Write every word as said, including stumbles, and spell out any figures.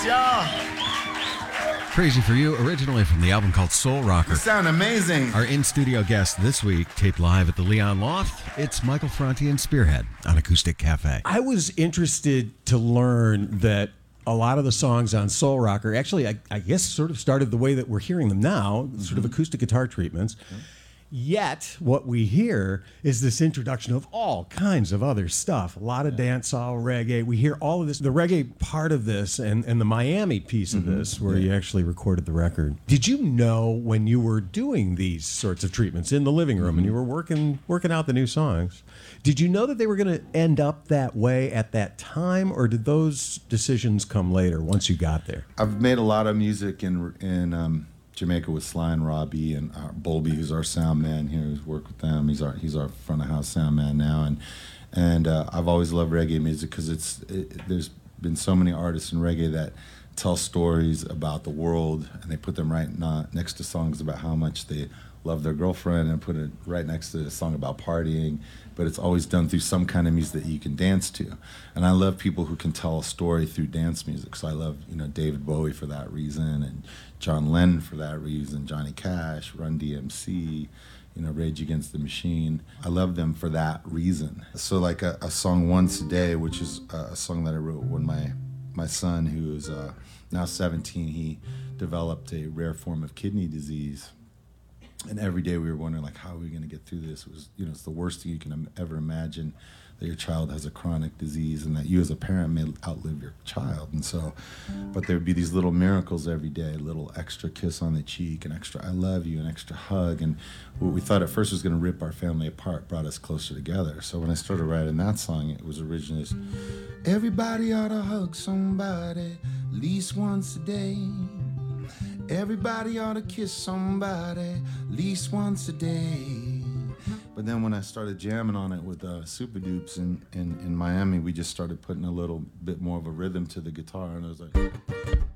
y'all. Crazy for You, originally from the album called Soul Rocker. You sound amazing. Our in-studio guest this week, taped live at the Leon Loft, it's Michael Franti and Spearhead on Acoustic Cafe. I was interested to learn that a lot of the songs on Soul Rocker, actually, I, I guess sort of started the way that we're hearing them now, mm-hmm. sort of acoustic guitar treatments. Mm-hmm. Yet, what we hear is this introduction of all kinds of other stuff. A lot of dancehall, reggae. We hear all of this. The reggae part of this and, and the Miami piece of mm-hmm. this, where yeah. you actually recorded the record. Did you know when you were doing these sorts of treatments in the living room mm-hmm. and you were working working out the new songs, did you know that they were going to end up that way at that time, or did those decisions come later once you got there? I've made a lot of music in in um, Jamaica with Sly and Robbie and uh, Bolby, who's our sound man here, who's worked with them. He's our he's our front of house sound man now, and and uh, I've always loved reggae music because it's it, there's been so many artists in reggae that tell stories about the world, and they put them right not, next to songs about how much they love their girlfriend, and put it right next to a song about partying, but it's always done through some kind of music that you can dance to. And I love people who can tell a story through dance music. So I love, you know, David Bowie for that reason, and John Lennon for that reason, Johnny Cash, Run D M C, you know, Rage Against the Machine. I love them for that reason. So like a, a song Once a Day, which is a song that I wrote when my, my son, who is uh, now seventeen, he developed a rare form of kidney disease. And every day we were wondering, like, how are we going to get through this? It was, you know, it's the worst thing you can ever imagine, that your child has a chronic disease and that you as a parent may outlive your child. And so, but there would be these little miracles every day, a little extra kiss on the cheek, an extra I love you, an extra hug. And what we thought at first was going to rip our family apart brought us closer together. So when I started writing that song, it was originally this, everybody ought to hug somebody at least once a day. Everybody ought to kiss somebody at least once a day. But then when I started jamming on it with uh, Super Dupes in, in, in Miami, we just started putting a little bit more of a rhythm to the guitar, and I was like...